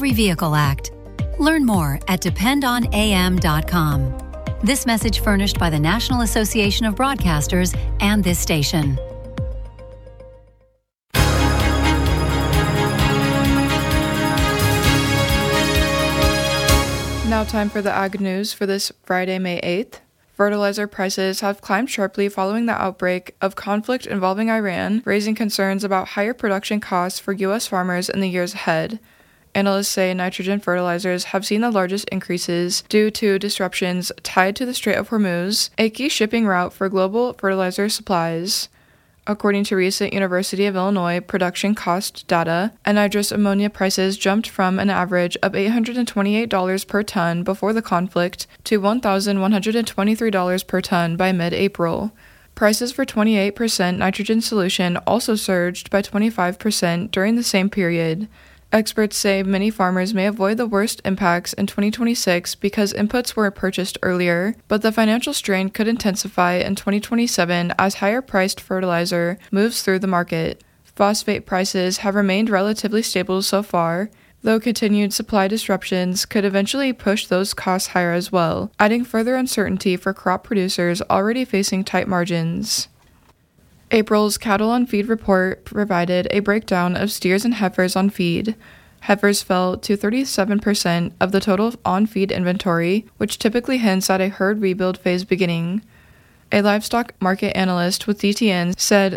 Every Vehicle Act. Learn more at dependonam.com. This message furnished by the National Association of Broadcasters and this station. Now time for the Ag News for this Friday, May 8th. Fertilizer prices have climbed sharply following the outbreak of conflict involving Iran, raising concerns about higher production costs for U.S. farmers in the years ahead. Analysts say nitrogen fertilizers have seen the largest increases due to disruptions tied to the Strait of Hormuz, a key shipping route for global fertilizer supplies. According to recent University of Illinois production cost data, anhydrous ammonia prices jumped from an average of $828 per ton before the conflict to $1,123 per ton by mid-April. Prices for 28% nitrogen solution also surged by 25% during the same period. Experts say many farmers may avoid the worst impacts in 2026 because inputs were purchased earlier, but the financial strain could intensify in 2027 as higher-priced fertilizer moves through the market. Phosphate prices have remained relatively stable so far, though continued supply disruptions could eventually push those costs higher as well, adding further uncertainty for crop producers already facing tight margins. April's Cattle on Feed report provided a breakdown of steers and heifers on feed. Heifers fell to 37% of the total on-feed inventory, which typically hints at a herd rebuild phase beginning. A livestock market analyst with DTN said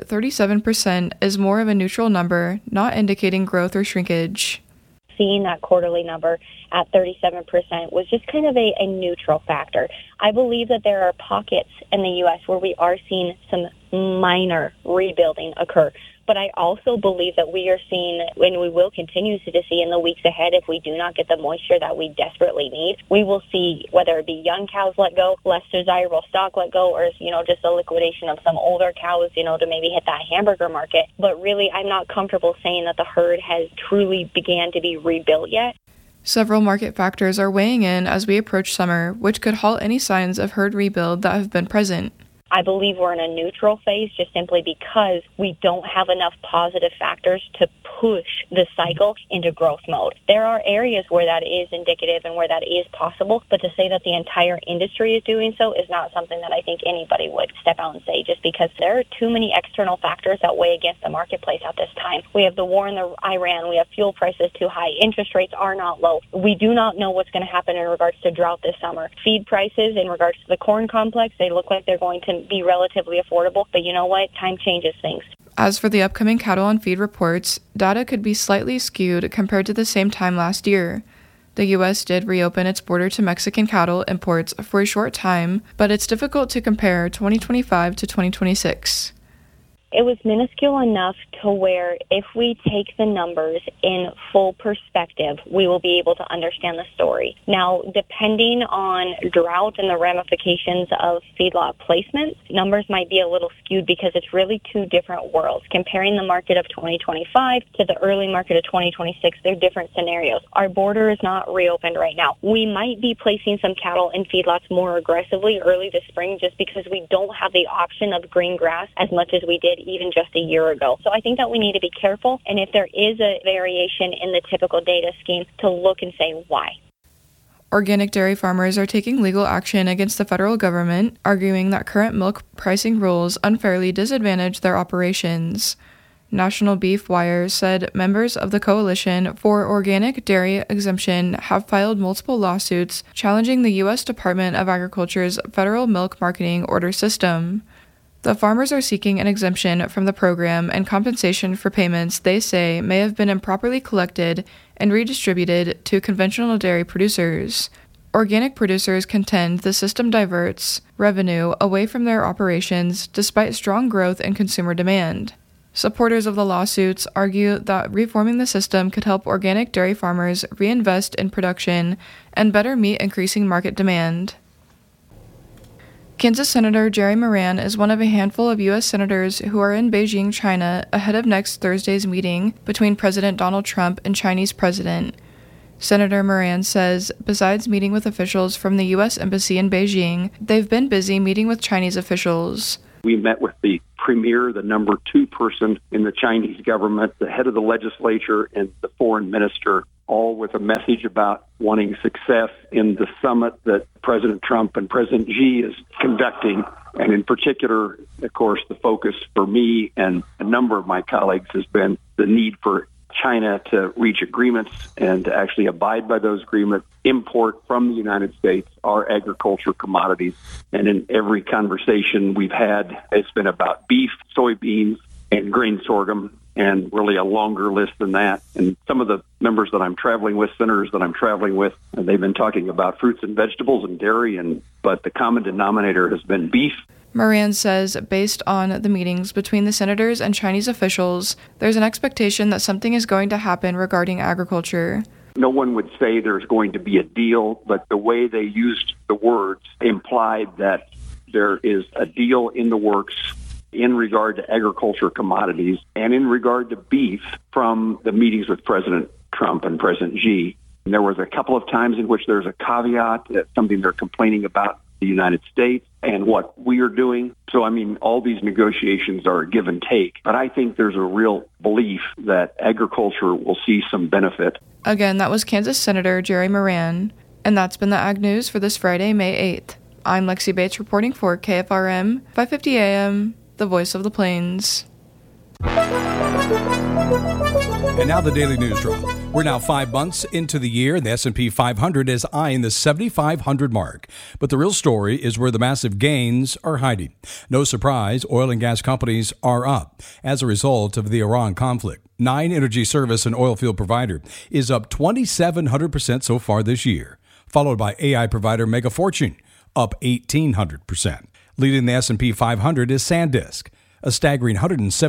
37% is more of a neutral number, not indicating growth or shrinkage. Seeing that quarterly number at 37% was just kind of a neutral factor. I believe that there are pockets in the U.S. where we are seeing some minor rebuilding occur. But I also believe that we are seeing, and we will continue to see in the weeks ahead, if we do not get the moisture that we desperately need, we will see whether it be young cows let go, less desirable stock let go, or, just a liquidation of some older cows, to maybe hit that hamburger market. But really, I'm not comfortable saying that the herd has truly began to be rebuilt yet. Several market factors are weighing in as we approach summer, which could halt any signs of herd rebuild that have been present. I believe we're in a neutral phase just simply because we don't have enough positive factors to push the cycle into growth mode. There are areas where that is indicative and where that is possible, but to say that the entire industry is doing so is not something that I think anybody would step out and say, just because there are too many external factors that weigh against the marketplace at this time. We have the war in Iran, we have fuel prices too high, interest rates are not low. We do not know what's going to happen in regards to drought this summer. Feed prices in regards to the corn complex, they look like they're going to be relatively affordable, but you know what? Time changes things. As for the upcoming cattle on feed reports, data could be slightly skewed compared to the same time last year. The U.S. did reopen its border to Mexican cattle imports for a short time, but it's difficult to compare 2025 to 2026. It was minuscule enough to where if we take the numbers in full perspective, we will be able to understand the story. Now, depending on drought and the ramifications of feedlot placement, numbers might be a little skewed because it's really two different worlds. Comparing the market of 2025 to the early market of 2026, they're different scenarios. Our border is not reopened right now. We might be placing some cattle in feedlots more aggressively early this spring just because we don't have the option of green grass as much as we did even just a year ago. So I think that we need to be careful, and if there is a variation in the typical data scheme, to look and say why. Organic dairy farmers are taking legal action against the federal government, arguing that current milk pricing rules unfairly disadvantage their operations. National Beef Wire said members of the Coalition for Organic Dairy Exemption have filed multiple lawsuits challenging the U.S. Department of Agriculture's federal milk marketing order system. The farmers are seeking an exemption from the program and compensation for payments they say may have been improperly collected and redistributed to conventional dairy producers. Organic producers contend the system diverts revenue away from their operations despite strong growth in consumer demand. Supporters of the lawsuits argue that reforming the system could help organic dairy farmers reinvest in production and better meet increasing market demand. Kansas Senator Jerry Moran is one of a handful of U.S. senators who are in Beijing, China, ahead of next Thursday's meeting between President Donald Trump and Chinese President. Senator Moran says, besides meeting with officials from the U.S. Embassy in Beijing, they've been busy meeting with Chinese officials. We met with the premier, the number 2 person in the Chinese government, the head of the legislature, and the foreign minister. all with a message about wanting success in the summit that President Trump and President Xi is conducting. And in particular, of course, the focus for me and a number of my colleagues has been the need for China to reach agreements and to actually abide by those agreements, import from the United States our agriculture commodities. And in every conversation we've had, it's been about beef, soybeans, and grain sorghum, and really a longer list than that. And some of the members that I'm traveling with, senators that I'm traveling with, they've been talking about fruits and vegetables and dairy, but the common denominator has been beef. Moran says, based on the meetings between the senators and Chinese officials, there's an expectation that something is going to happen regarding agriculture. No one would say there's going to be a deal, but the way they used the words implied that there is a deal in the works in regard to agriculture commodities and in regard to beef from the meetings with President Trump and President Xi. And there was a couple of times in which there's a caveat, that something they're complaining about the United States and what we are doing. So, all these negotiations are a give and take. But I think there's a real belief that agriculture will see some benefit. Again, that was Kansas Senator Jerry Moran. And that's been the Ag News for this Friday, May 8th. I'm Lexi Bates reporting for KFRM 550 AM, the voice of the plains. And now the Daily News Drop. We're now 5 months into the year, and the S&P 500 is eyeing the 7,500 mark. But the real story is where the massive gains are hiding. No surprise, oil and gas companies are up as a result of the Iran conflict. Nine energy service and oil field provider is up 2,700% so far this year, followed by AI provider Mega Fortune, up 1,800%. Leading the S&P 500 is SanDisk, a staggering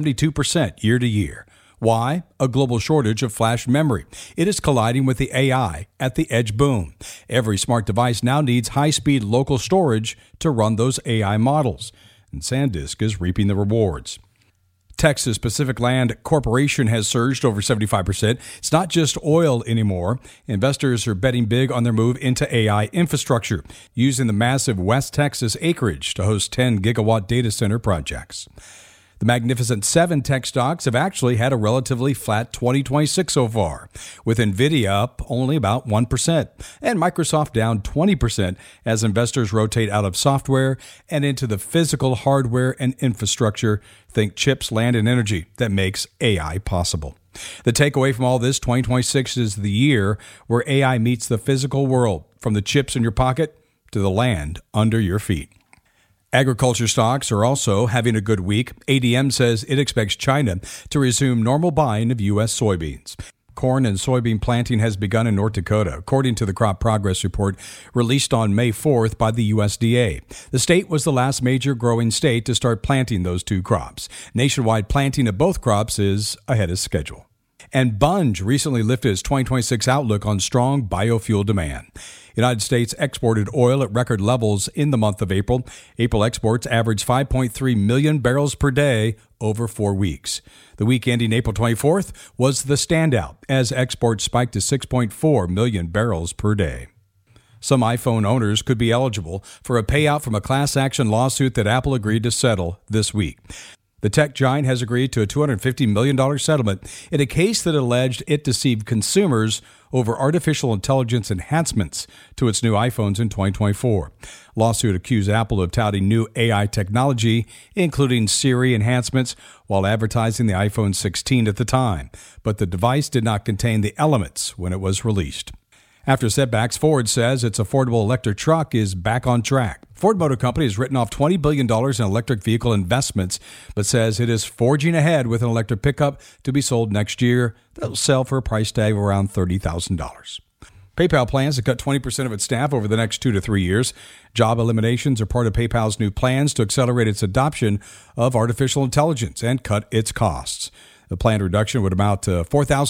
172% year to year. Why? A global shortage of flash memory. It is colliding with the AI at the edge boom. Every smart device now needs high-speed local storage to run those AI models, and SanDisk is reaping the rewards. Texas Pacific Land Corporation has surged over 75%. It's not just oil anymore. Investors are betting big on their move into AI infrastructure, using the massive West Texas acreage to host 10-gigawatt data center projects. The Magnificent Seven tech stocks have actually had a relatively flat 2026 so far, with NVIDIA up only about 1% and Microsoft down 20% as investors rotate out of software and into the physical hardware and infrastructure, think chips, land, and energy that makes AI possible. The takeaway from all this, 2026 is the year where AI meets the physical world, from the chips in your pocket to the land under your feet. Agriculture stocks are also having a good week. ADM says it expects China to resume normal buying of U.S. soybeans. Corn and soybean planting has begun in North Dakota, according to the crop progress report released on May 4th by the USDA. The state was the last major growing state to start planting those two crops. Nationwide planting of both crops is ahead of schedule. And Bunge recently lifted its 2026 outlook on strong biofuel demand. United States exported oil at record levels in the month of April. April exports averaged 5.3 million barrels per day over 4 weeks. The week ending April 24th was the standout, as exports spiked to 6.4 million barrels per day. Some iPhone owners could be eligible for a payout from a class action lawsuit that Apple agreed to settle this week. The tech giant has agreed to a $250 million settlement in a case that alleged it deceived consumers over artificial intelligence enhancements to its new iPhones in 2024. Lawsuit accused Apple of touting new AI technology, including Siri enhancements, while advertising the iPhone 16 at the time, but the device did not contain the elements when it was released. After setbacks, Ford says its affordable electric truck is back on track. Ford Motor Company has written off $20 billion in electric vehicle investments, but says it is forging ahead with an electric pickup to be sold next year that will sell for a price tag of around $30,000. PayPal plans to cut 20% of its staff over the next 2 to 3 years. Job eliminations are part of PayPal's new plans to accelerate its adoption of artificial intelligence and cut its costs. The planned reduction would amount to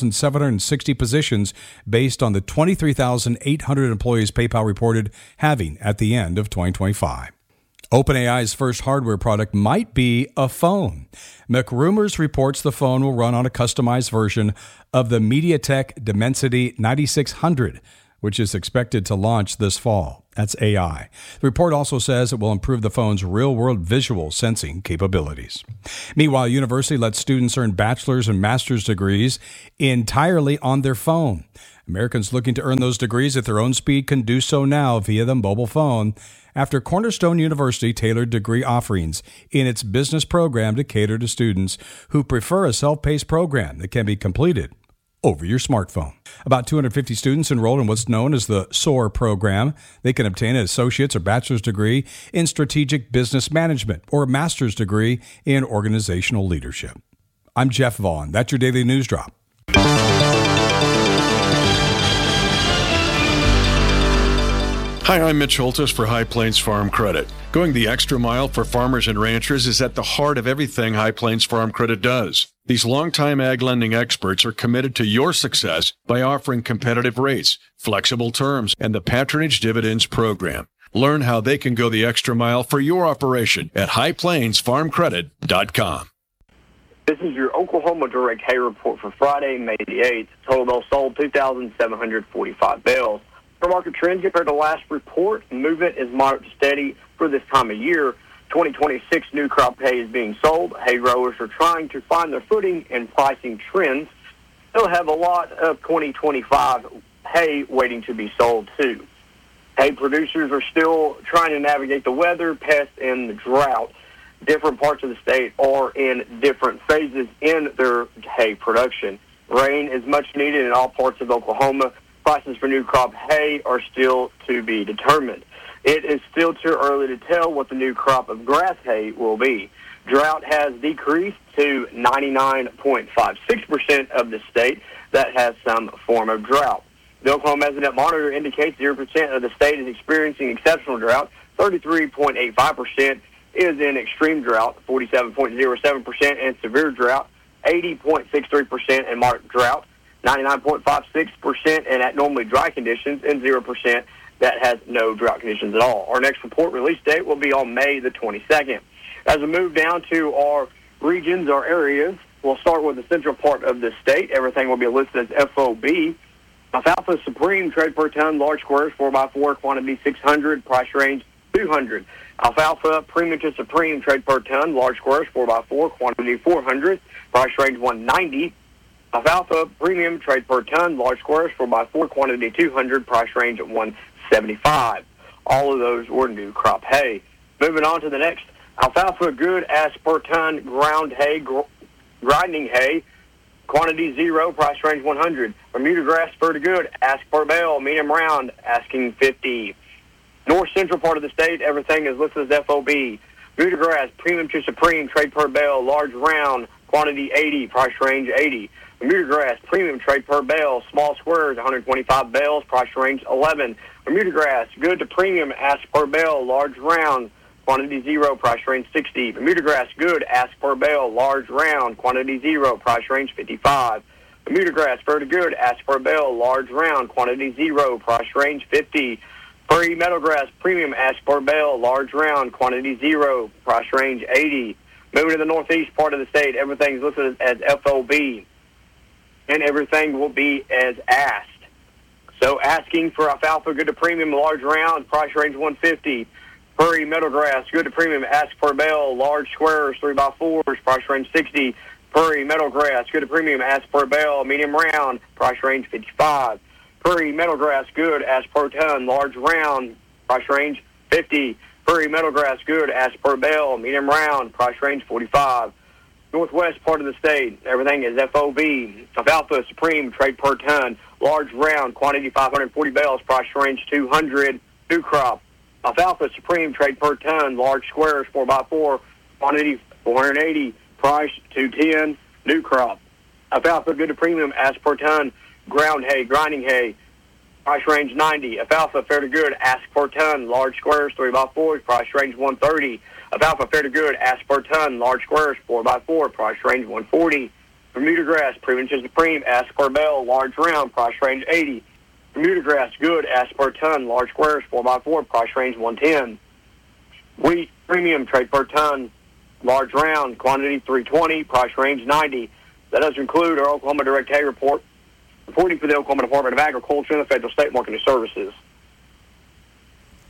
4,760 positions based on the 23,800 employees PayPal reported having at the end of 2025. OpenAI's first hardware product might be a phone. McRumors reports the phone will run on a customized version of the MediaTek Dimensity 9600, which is expected to launch this fall. That's AI. The report also says it will improve the phone's real-world visual sensing capabilities. Meanwhile, university lets students earn bachelor's and master's degrees entirely on their phone. Americans looking to earn those degrees at their own speed can do so now via the mobile phone after Cornerstone University tailored degree offerings in its business program to cater to students who prefer a self-paced program that can be completed over your smartphone. About 250 students enrolled in what's known as the SOAR program. They can obtain an associate's or bachelor's degree in strategic business management or a master's degree in organizational leadership. I'm Jeff Vaughn. That's your Daily News Drop. Hi, I'm Mitch Holtis for High Plains Farm Credit. Going the extra mile for farmers and ranchers is at the heart of everything High Plains Farm Credit does. These longtime ag lending experts are committed to your success by offering competitive rates, flexible terms, and the Patronage Dividends program. Learn how they can go the extra mile for your operation at highplainsfarmcredit.com. This is your Oklahoma Direct Hay Report for Friday, May the 8th. Total bales sold, 2,745 bales. For market trends compared to last report, movement is moderate to steady for this time of year. 2026 new crop hay is being sold. Hay growers are trying to find their footing and pricing trends. They'll have a lot of 2025 hay waiting to be sold too. Hay producers are still trying to navigate the weather, pests, and the drought. Different parts of the state are in different phases in their hay production. Rain is much needed in all parts of Oklahoma. Prices for new crop hay are still to be determined. It is still too early to tell what the new crop of grass hay will be. Drought has decreased to 99.56% of the state that has some form of drought. The Oklahoma Mesonet Monitor indicates 0% of the state is experiencing exceptional drought. 33.85% is in extreme drought, 47.07% in severe drought, 80.63% in marked drought, 99.56% and at normally dry conditions, and 0% that has no drought conditions at all. Our next report release date will be on May the 22nd. As we move down to our regions or areas, we'll start with the central part of the state. Everything will be listed as FOB. Alfalfa Supreme trade per ton, large squares, 4x4, quantity 600, price range 200. Alfalfa Premium to Supreme trade per ton, large squares, 4x4, quantity 400, price range 190. Alfalfa Premium trade per ton, large squares, 4x4, quantity 200, price range at 175. All of those were new crop hay. Moving on to the next, Alfalfa Good as per ton, ground hay, grinding hay, quantity 0, price range 100. Bermuda grass Ferta Good, ask per bale, medium round, asking 50. North central part of the state, everything is listed as FOB. Bermuda grass Premium to Supreme trade per bale, large round, quantity 80, price range 80. Bermuda grass Premium trade per bale, small squares, 125 bales, price range 11. Bermuda grass Good to Premium, ask per bale, large round, quantity 0, price range 60. Bermuda grass Good, ask per bale, large round, quantity 0, price range 55. Bermuda grass Ferta Good, ask per bale, large round, quantity 0, price range 50. Prairie Meadow Grass Premium, ask per bale, large round, quantity 0, price range 80. Moving to the northeast part of the state, everything's listed as FOB, and everything will be as asked. So asking for Alfalfa Good to Premium, large round, price range 150. Prairie Meadow Grass Good to Premium, ask per bale, large squares, 3x4s, price range 60. Prairie Meadow Grass Good to Premium, ask per bale, medium round, price range 55. Prairie Meadow Grass Good, ask per ton, large round, price range 50. Prairie Meadow Grass Good, ask per bale, medium round, price range 45. Northwest part of the state, everything is FOB. Alfalfa Supreme trade per ton, large round, quantity 540 bales, price range 200. New crop. Alfalfa Supreme trade per ton, large squares, 4x4, quantity 480, price 210. New crop. Alfalfa Good to Premium, ask per ton, ground hay, grinding hay, price range 90. Alfalfa Ferta Good, ask per ton, large squares, 3x4, price range 130. Alfalfa Ferta Good, ask per ton, large squares, 4x4, price range 140. Bermuda grass Premium to Supreme, ask per bale, large round, price range 80. Bermuda grass Good, ask per ton, large squares, 4x4, price range 110. Wheat Premium trade per ton, large round, quantity 320, price range 90. That does include our Oklahoma Direct Hay Report. Reporting for the Oklahoma Department of Agriculture and the Federal State Marketing Services.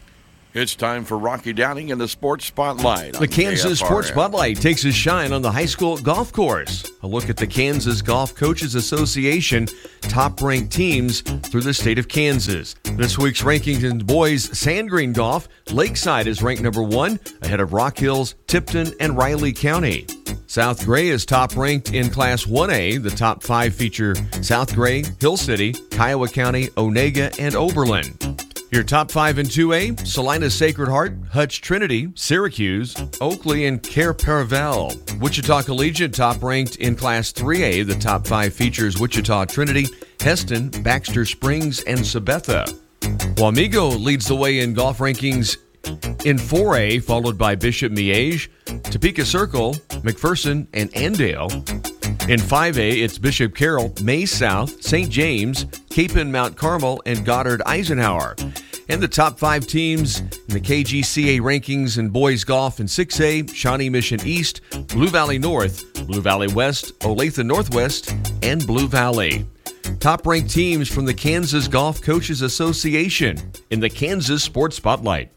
It's time for Rocky Downing in the Sports Spotlight. The Kansas KFRN. Sports Spotlight takes a shine on the high school golf course. A look at the Kansas Golf Coaches Association top-ranked teams through the state of Kansas. This week's rankings in boys sand green golf, Lakeside is ranked number 1, ahead of Rock Hills, Tipton, and Riley County. South Gray is top-ranked in Class 1A. The top 5 feature South Gray, Hill City, Kiowa County, Onega, and Oberlin. Your top 5 in 2A, Salina Sacred Heart, Hutch Trinity, Syracuse, Oakley, and Care Paravel. Wichita Collegiate top-ranked in Class 3A. The top 5 features Wichita Trinity, Heston, Baxter Springs, and Sabetha. Wamego leads the way in golf rankings in 4A, followed by Bishop Miege, Topeka Circle, McPherson, and Andale. In 5A, it's Bishop Carroll, May South, St. James, Capon Mount Carmel, and Goddard Eisenhower. And the top 5 teams in the KGCA rankings in boys golf in 6A, Shawnee Mission East, Blue Valley North, Blue Valley West, Olathe Northwest, and Blue Valley. Top-ranked teams from the Kansas Golf Coaches Association in the Kansas Sports Spotlight.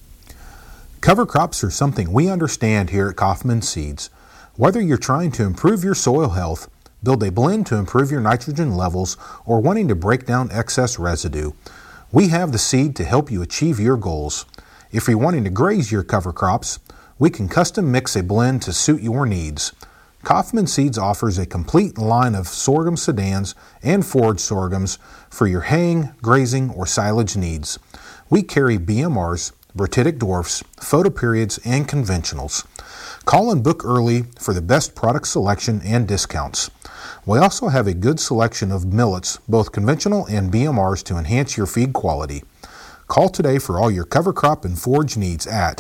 Cover crops are something we understand here at Kaufman Seeds. Whether you're trying to improve your soil health, build a blend to improve your nitrogen levels, or wanting to break down excess residue, we have the seed to help you achieve your goals. If you're wanting to graze your cover crops, we can custom mix a blend to suit your needs. Kaufman Seeds offers a complete line of sorghum sedans and forage sorghums for your haying, grazing, or silage needs. We carry BMRs, Bertitic dwarfs, photoperiods, and conventionals. Call and book early for the best product selection and discounts. We also have a good selection of millets, both conventional and BMRs, to enhance your feed quality. Call today for all your cover crop and forage needs at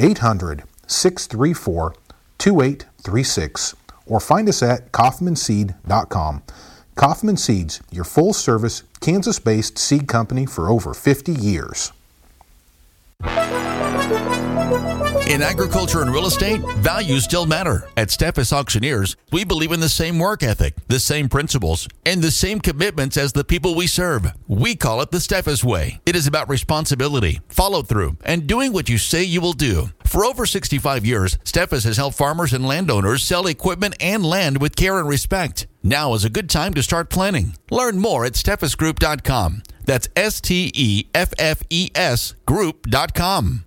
800-634-2836 or find us at kaufmanseed.com. Kaufman Seeds, your full-service, Kansas-based seed company for over 50 years. In agriculture and real estate, values still matter. At Steffes Auctioneers, we believe in the same work ethic, the same principles, and the same commitments as the people we serve. We call it the Steffes Way. It is about responsibility, follow-through, and doing what you say you will do. For over 65 years, Steffes has helped farmers and landowners sell equipment and land with care and respect. Now is a good time to start planning. Learn more at steffesgroup.com. That's STEFFES group.com.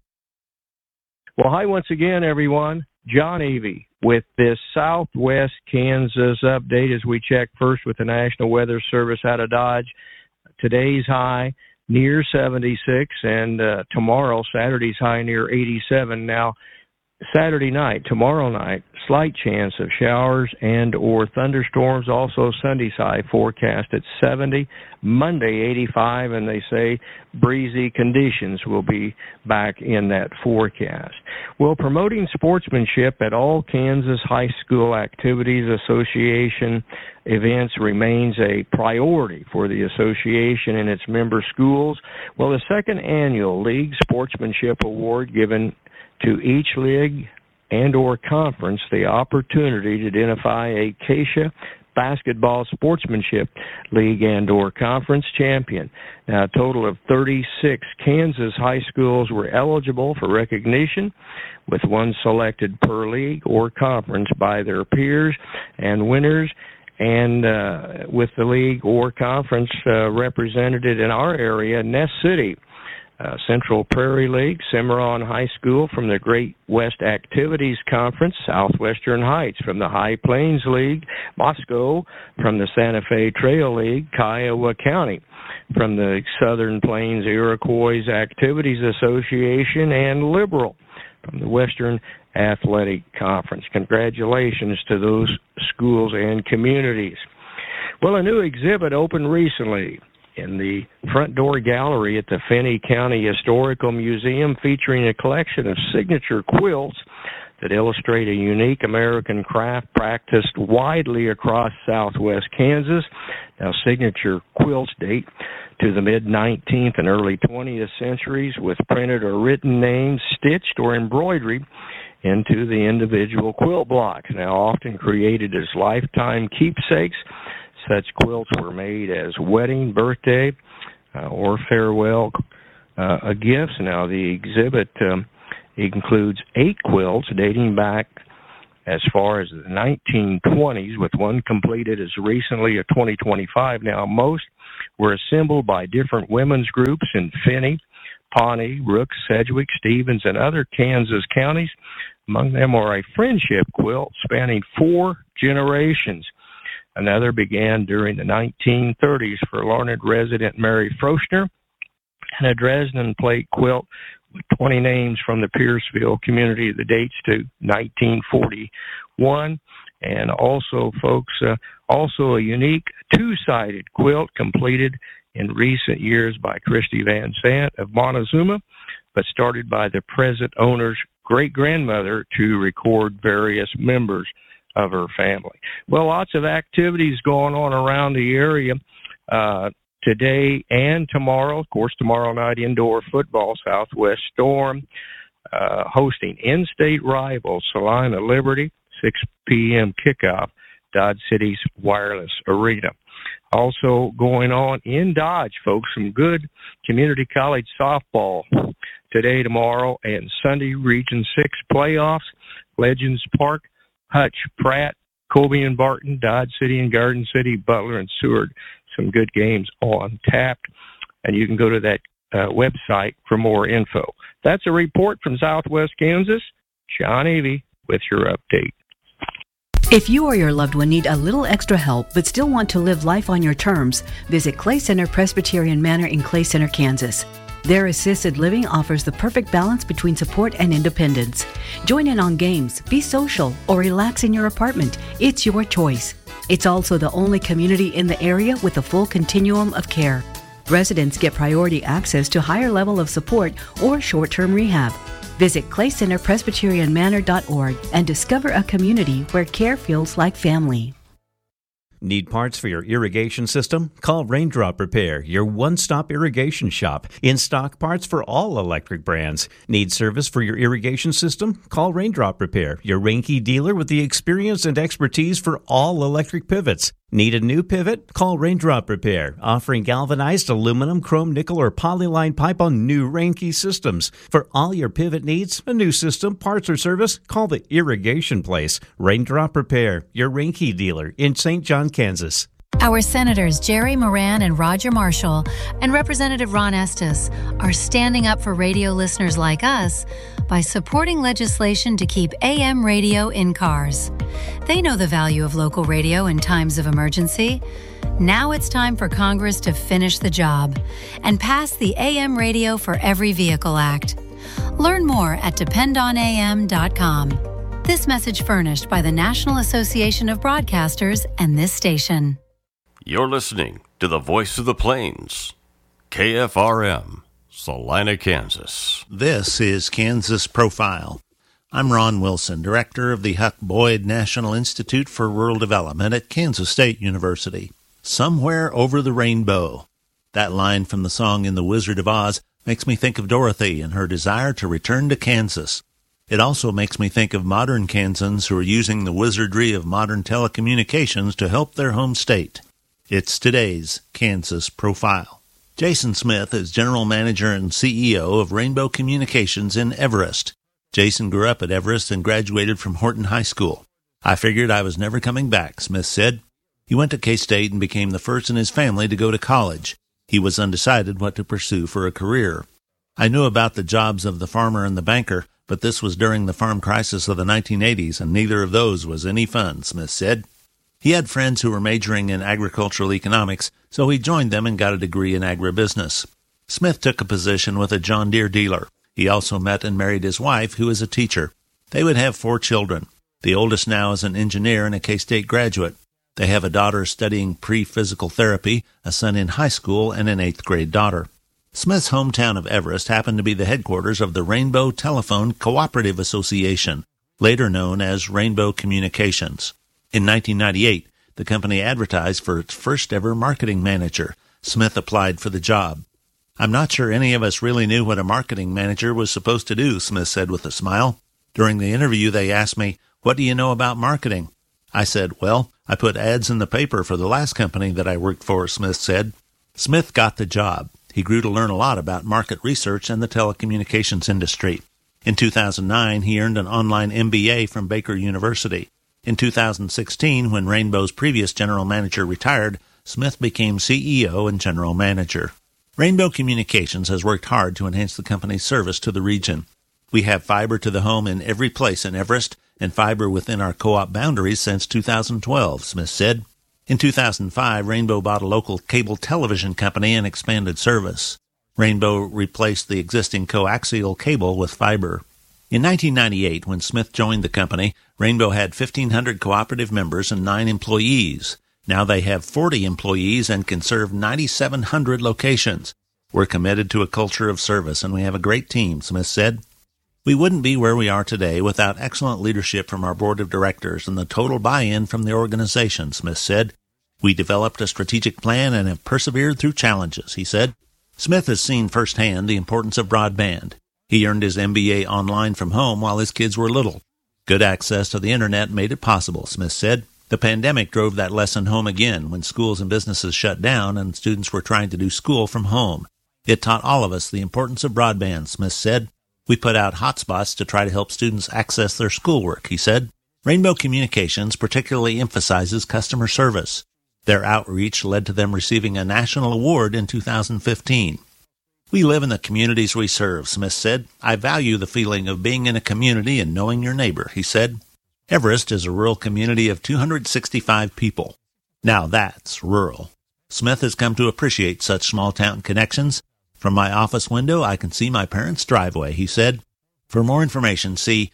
Well, hi once again, everyone. John Avey with this Southwest Kansas update as we check first with the National Weather Service out of Dodge. Today's high near 76, and tomorrow, Saturday's high near 87. Now, Saturday night, tomorrow night, slight chance of showers and or thunderstorms. Also Sunday's high forecast at 70. Monday 85, and they say breezy conditions will be back in that forecast. Well, promoting sportsmanship at all Kansas High School Activities Association events remains a priority for the association and its member schools. Well, the second annual League Sportsmanship Award given to each league and or conference the opportunity to identify a Acacia Basketball Sportsmanship League and or conference champion. Now, a total of 36 Kansas high schools were eligible for recognition, with one selected per league or conference by their peers, and winners and with the league or conference represented in our area, Ness City, Central Prairie League, Cimarron High School from the Great West Activities Conference, Southwestern Heights from the High Plains League, Moscow from the Santa Fe Trail League, Kiowa County from the Southern Plains Iroquois Activities Association, and Liberal from the Western Athletic Conference. Congratulations to those schools and communities. Well, a new exhibit opened recently in the front door gallery at the Finney County Historical Museum, featuring a collection of signature quilts that illustrate a unique American craft practiced widely across southwest Kansas. Now, signature quilts date to the mid-19th and early 20th centuries, with printed or written names stitched or embroidery into the individual quilt blocks. Now, often created as lifetime keepsakes, such quilts were made as wedding, birthday, or farewell gifts. Now, the exhibit includes 8 quilts dating back as far as the 1920s, with one completed as recently as 2025. Now, most were assembled by different women's groups in Finney, Pawnee, Rooks, Sedgwick, Stevens, and other Kansas counties. Among them are a friendship quilt spanning 4 generations. Another began during the 1930s for Larned resident Mary Froschner, and a Dresden plate quilt with 20 names from the Pierceville community that dates to 1941. And also, folks, also a unique 2-sided quilt completed in recent years by Christy Van Sant of Montezuma, but started by the present owner's great-grandmother to record various members of her family. Well, lots of activities going on around the area today and tomorrow. Of course, tomorrow night, indoor football, Southwest Storm hosting in-state rivals Salina Liberty, 6 p.m. kickoff, Dodge City's Wireless Arena. Also going on in Dodge, folks, some good community college softball today, tomorrow, and Sunday. Region 6 playoffs, Legends Park, Hutch, Pratt, Colby and Barton, Dodge City and Garden City, Butler and Seward. Some good games on tap, and you can go to that website for more info. That's a report from Southwest Kansas. John Avey with your update. If you or your loved one need a little extra help but still want to live life on your terms, visit Clay Center Presbyterian Manor in Clay Center, Kansas. Their assisted living offers the perfect balance between support and independence. Join in on games, be social, or relax in your apartment. It's your choice. It's also the only community in the area with a full continuum of care. Residents get priority access to higher level of support or short-term rehab. Visit claycenterpresbyterianmanor.org and discover a community where care feels like family. Need parts for your irrigation system? Call Raindrop Repair, your one-stop irrigation shop. In-stock parts for all electric brands. Need service for your irrigation system? Call Raindrop Repair, your Reinke dealer with the experience and expertise for all electric pivots. Need a new pivot? Call Raindrop Repair, offering galvanized aluminum, chrome, nickel, or polyline pipe on new Reinke systems. For all your pivot needs, a new system, parts, or service, call the Irrigation Place. Raindrop Repair, your Reinke dealer in St. John, Kansas. Our Senators Jerry Moran and Roger Marshall and Representative Ron Estes are standing up for radio listeners like us by supporting legislation to keep AM radio in cars. They know the value of local radio in times of emergency. Now it's time for Congress to finish the job and pass the AM Radio for Every Vehicle Act. Learn more at dependonam.com. This message furnished by the National Association of Broadcasters and this station. You're listening to the Voice of the Plains, KFRM, Salina, Kansas. This is Kansas Profile. I'm Ron Wilson, director of the Huck Boyd National Institute for Rural Development at Kansas State University. Somewhere over the rainbow. That line from the song in The Wizard of Oz makes me think of Dorothy and her desire to return to Kansas. It also makes me think of modern Kansans who are using the wizardry of modern telecommunications to help their home state. It's today's Kansas Profile. Jason Smith is General Manager and CEO of Rainbow Communications in Everest. Jason grew up at Everest and graduated from Horton High School. I figured I was never coming back, Smith said. He went to K-State and became the first in his family to go to college. He was undecided what to pursue for a career. I knew about the jobs of the farmer and the banker, but this was during the farm crisis of the 1980s, and neither of those was any fun, Smith said. He had friends who were majoring in agricultural economics, so he joined them and got a degree in agribusiness. Smith took a position with a John Deere dealer. He also met and married his wife, who is a teacher. They would have 4 children. The oldest now is an engineer and a K-State graduate. They have a daughter studying pre-physical therapy, a son in high school, and an 8th grade daughter. Smith's hometown of Everest happened to be the headquarters of the Rainbow Telephone Cooperative Association, later known as Rainbow Communications. In 1998, the company advertised for its first-ever marketing manager. Smith applied for the job. I'm not sure any of us really knew what a marketing manager was supposed to do, Smith said with a smile. During the interview, they asked me, "What do you know about marketing?" I said, "Well, I put ads in the paper for the last company that I worked for," Smith said. Smith got the job. He grew to learn a lot about market research and the telecommunications industry. In 2009, he earned an online MBA from Baker University. In 2016, when Rainbow's previous general manager retired, Smith became CEO and general manager. Rainbow Communications has worked hard to enhance the company's service to the region. We have fiber to the home in every place in Everest and fiber within our co-op boundaries since 2012, Smith said. In 2005, Rainbow bought a local cable television company and expanded service. Rainbow replaced the existing coaxial cable with fiber. In 1998, when Smith joined the company, Rainbow had 1,500 cooperative members and 9 employees. Now they have 40 employees and can serve 9,700 locations. We're committed to a culture of service, and we have a great team, Smith said. We wouldn't be where we are today without excellent leadership from our board of directors and the total buy-in from the organization, Smith said. We developed a strategic plan and have persevered through challenges, he said. Smith has seen firsthand the importance of broadband. He earned his MBA online from home while his kids were little. Good access to the internet made it possible, Smith said. The pandemic drove that lesson home again when schools and businesses shut down and students were trying to do school from home. It taught all of us the importance of broadband, Smith said. We put out hotspots to try to help students access their schoolwork, he said. Rainbow Communications particularly emphasizes customer service. Their outreach led to them receiving a national award in 2015. We live in the communities we serve, Smith said. I value the feeling of being in a community and knowing your neighbor, he said. Everest is a rural community of 265 people. Now that's rural. Smith has come to appreciate such small-town connections. From my office window, I can see my parents' driveway, he said. For more information, see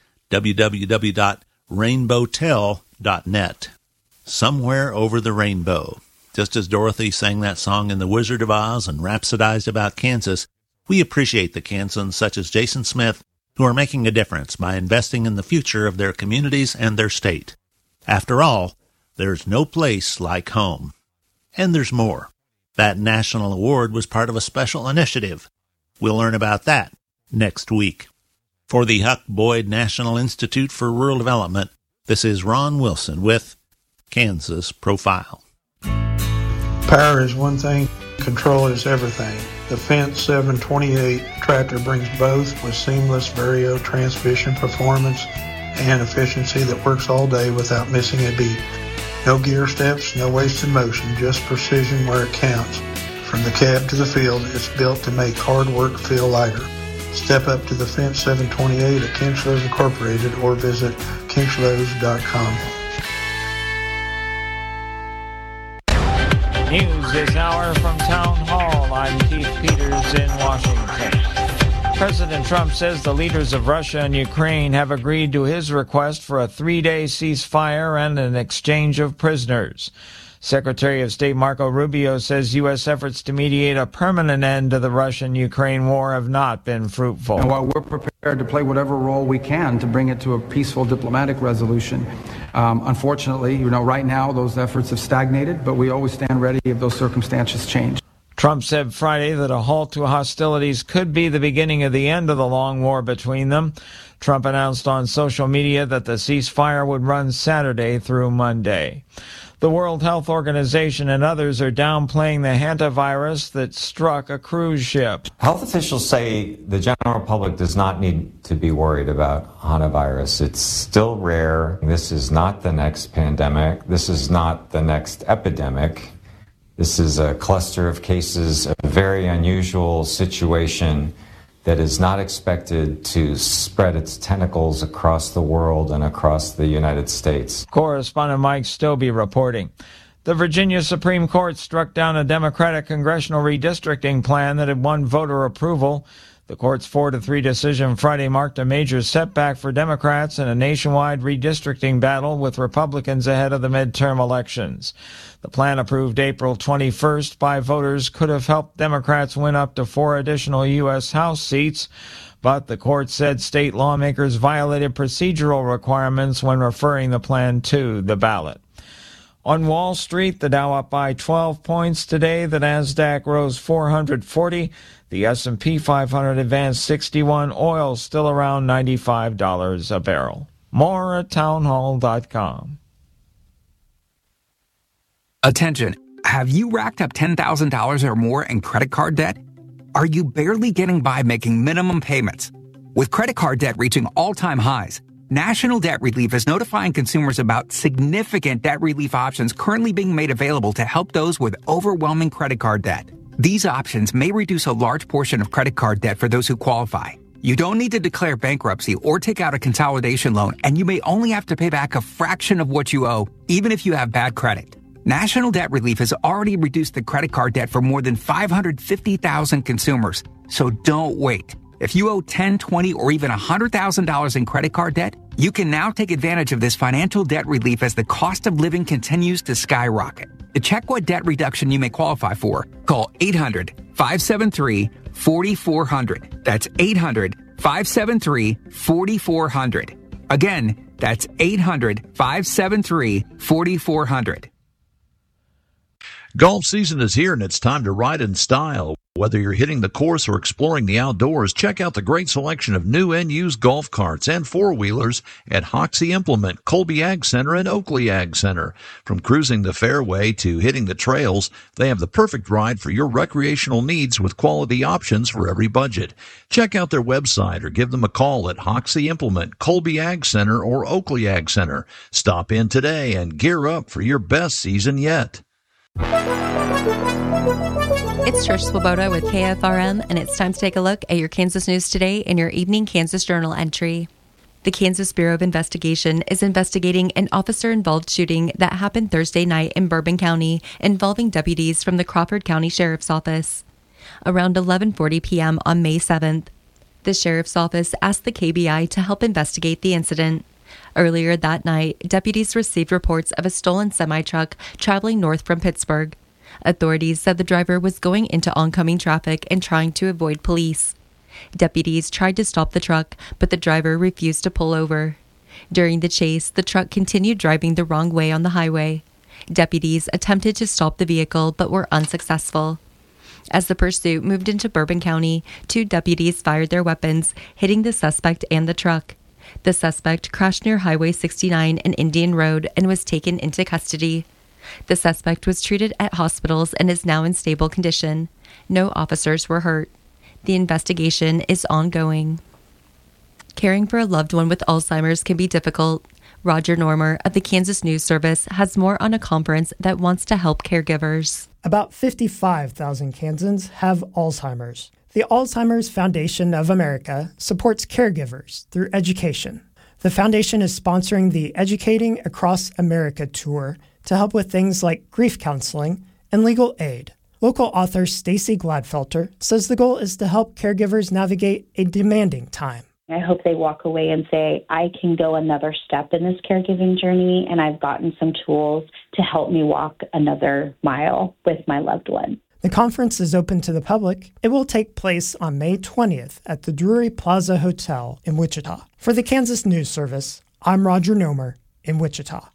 www.rainbowtel.net. Somewhere Over the Rainbow. Just as Dorothy sang that song in The Wizard of Oz and rhapsodized about Kansas, we appreciate the Kansans such as Jason Smith who are making a difference by investing in the future of their communities and their state. After all, there's no place like home. And there's more. That national award was part of a special initiative. We'll learn about that next week. For the Huck Boyd National Institute for Rural Development, this is Ron Wilson with Kansas Profile. Power is one thing, control is everything. The Fendt 728 tractor brings both with seamless Vario transmission performance and efficiency that works all day without missing a beat. No gear steps, no wasted motion, just precision where it counts. From the cab to the field, it's built to make hard work feel lighter. Step up to the Fendt 728 at Kinchlows Incorporated or visit kinchlows.com. News this hour from Town Hall. I'm Keith Peters in Washington. President Trump says the leaders of Russia and Ukraine have agreed to his request for a 3-day ceasefire and an exchange of prisoners. Secretary of State Marco Rubio says U.S. efforts to mediate a permanent end to the Russian-Ukraine war have not been fruitful. And while we're prepared to play whatever role we can to bring it to a peaceful diplomatic resolution, unfortunately, right now those efforts have stagnated, but we always stand ready if those circumstances change. Trump said Friday that a halt to hostilities could be the beginning of the end of the long war between them. Trump announced on social media that the ceasefire would run Saturday through Monday. The World Health Organization and others are downplaying the hantavirus that struck a cruise ship. Health officials say the general public does not need to be worried about hantavirus. It's still rare. This is not the next pandemic. This is not the next epidemic. This is a cluster of cases, a very unusual situation that is not expected to spread its tentacles across the world and across the United States. Correspondent Mike Stobie reporting. The Virginia Supreme Court struck down a Democratic congressional redistricting plan that had won voter approval. The court's 4-3 decision Friday marked a major setback for Democrats in a nationwide redistricting battle with Republicans ahead of the midterm elections. The plan approved April 21st by voters could have helped Democrats win up to 4 additional U.S. House seats, but the court said state lawmakers violated procedural requirements when referring the plan to the ballot. On Wall Street, the Dow up by 12 points today. The Nasdaq rose 440. The S&P 500 advanced 61. Oil still around $95 a barrel. More at townhall.com. Attention. Have you racked up $10,000 or more in credit card debt? Are you barely getting by making minimum payments? With credit card debt reaching all-time highs, National Debt Relief is notifying consumers about significant debt relief options currently being made available to help those with overwhelming credit card debt. These options may reduce a large portion of credit card debt for those who qualify. You don't need to declare bankruptcy or take out a consolidation loan, and you may only have to pay back a fraction of what you owe, even if you have bad credit. National Debt Relief has already reduced the credit card debt for more than 550,000 consumers, so don't wait. If you owe $10, $20, or even $100,000 in credit card debt, you can now take advantage of this financial debt relief as the cost of living continues to skyrocket. To check what debt reduction you may qualify for, call 800-573-4400. That's 800-573-4400. Again, that's 800-573-4400. Golf season is here, and it's time to ride in style. Whether you're hitting the course or exploring the outdoors, check out the great selection of new and used golf carts and four-wheelers at Hoxie Implement, Colby Ag Center, and Oakley Ag Center. From cruising the fairway to hitting the trails, they have the perfect ride for your recreational needs with quality options for every budget. Check out their website or give them a call at Hoxie Implement, Colby Ag Center, or Oakley Ag Center. Stop in today and gear up for your best season yet. It's Trish Swoboda with KFRM, and it's time to take a look at your Kansas news today in your evening Kansas Journal entry. The Kansas Bureau of Investigation is investigating an officer-involved shooting that happened Thursday night in Bourbon County involving deputies from the Crawford County Sheriff's Office. Around 11:40 p.m. on May 7th, the Sheriff's Office asked the KBI to help investigate the incident. Earlier that night, deputies received reports of a stolen semi-truck traveling north from Pittsburgh. Authorities said the driver was going into oncoming traffic and trying to avoid police. Deputies tried to stop the truck, but the driver refused to pull over. During the chase, the truck continued driving the wrong way on the highway. Deputies attempted to stop the vehicle but were unsuccessful. As the pursuit moved into Bourbon County, 2 deputies fired their weapons, hitting the suspect and the truck. The suspect crashed near Highway 69 and Indian Road and was taken into custody. The suspect was treated at hospitals and is now in stable condition. No officers were hurt. The investigation is ongoing. Caring for a loved one with Alzheimer's can be difficult. Roger Normer of the Kansas News Service has more on a conference that wants to help caregivers. About 55,000 Kansans have Alzheimer's. The Alzheimer's Foundation of America supports caregivers through education. The foundation is sponsoring the Educating Across America tour to help with things like grief counseling and legal aid. Local author Stacy Gladfelter says the goal is to help caregivers navigate a demanding time. I hope they walk away and say, I can go another step in this caregiving journey, and I've gotten some tools to help me walk another mile with my loved one. The conference is open to the public. It will take place on May 20th at the Drury Plaza Hotel in Wichita. For the Kansas News Service, I'm Roger Nomer in Wichita.